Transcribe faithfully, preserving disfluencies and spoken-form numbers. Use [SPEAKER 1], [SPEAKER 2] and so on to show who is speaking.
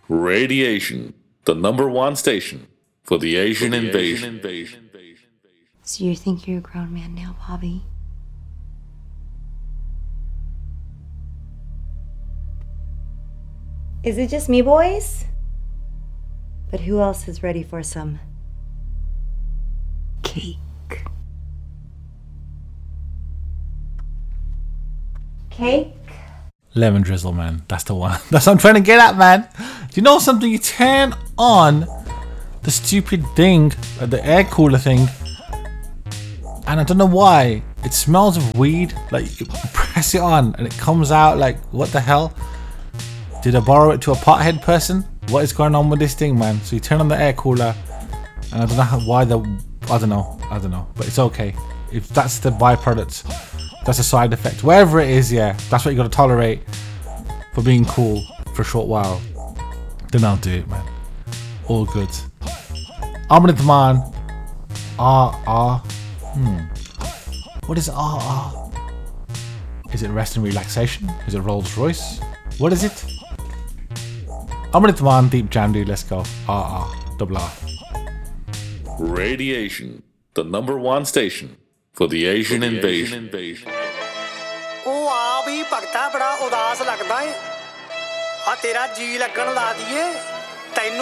[SPEAKER 1] Radiation, the number one station for the Asian, for the invasion. Asian invasion.
[SPEAKER 2] So you think you're a grown man now, Bobby? Is it just me, boys? But who else is ready for some cake? Cake?
[SPEAKER 3] Lemon drizzle, man. That's the one. That's what I'm trying to get at, man. Do you know something? You turn on the stupid thing, uh, the air cooler thing, and I don't know why. It smells of weed. Like, you press it on and it comes out like, what the hell? Did I borrow it to a pothead person? What is going on with this thing, man? So you turn on the air cooler, and I don't know how, why the... I don't know. I don't know. But it's okay. If that's the byproduct, that's a side effect. Wherever it is, yeah, that's what you got to tolerate for being cool for a short while. Then I'll do it, man. All good. Amrit man. Ah, ah. Hmm. What is ah, ah? Is it rest and relaxation? Is it Rolls Royce? What is it? Amrit man, deep jam, dude. Let's go. Ah, ah. Double R.
[SPEAKER 1] Radiation, the number one station for the Asian for the invasion. invasion.
[SPEAKER 4] ਉਹ ਆ ਵੀ ਭਗਤਾ ਬੜਾ ਉਦਾਸ ਲੱਗਦਾ ਏ ਆ ਤੇਰਾ ਜੀ ਲੱਗਣ ਲਾ ਦਈਏ ਤੈਨੂੰ